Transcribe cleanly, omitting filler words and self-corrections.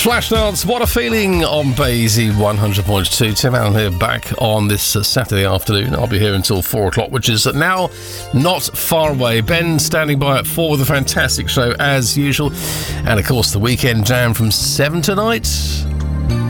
Flashdance, what a feeling on Basie 100.2. Tim Allen here, back on this Saturday afternoon. I'll be here until 4 o'clock, which is now not far away. Ben standing by at 4 with a fantastic show as usual. And of course, the Weekend Jam from 7 tonight.